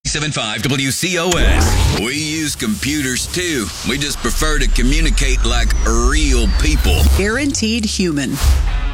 7.5 WCOS. We use computers too. We just prefer to communicate like real people. Guaranteed human.